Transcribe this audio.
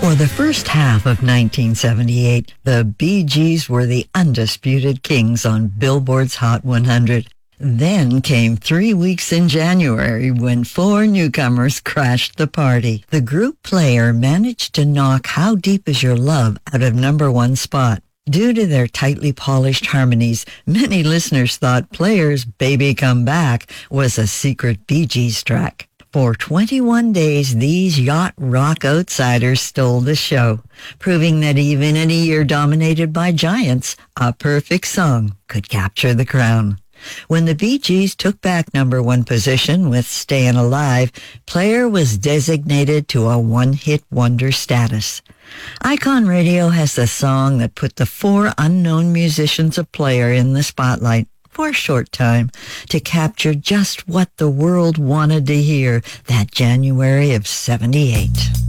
For the first half of 1978, the Bee Gees were the undisputed kings on Billboard's Hot 100. Then came 3 weeks in January when 4 newcomers crashed the party. The group Player managed to knock How Deep Is Your Love out of #1 spot. Due to their tightly polished harmonies, many listeners thought Player's Baby Come Back was a secret Bee Gees track. For 21 days, these yacht rock outsiders stole the show, proving that even in a year dominated by giants, a perfect song could capture the crown. When the Bee Gees took back #1 position with Stayin' Alive, Player was designated to a one-hit wonder status. Icon Radio has the song that put the 4 unknown musicians of Player in the spotlight for a short time to capture just what the world wanted to hear that January of '78.